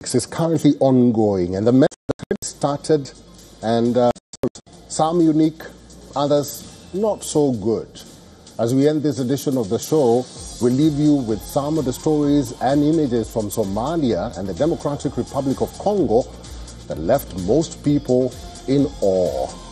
Olympics is currently ongoing, and the men started, and some unique, others not so good. As we end this edition of the show, we'll leave you with some of the stories and images from Somalia and the Democratic Republic of Congo that left most people in awe.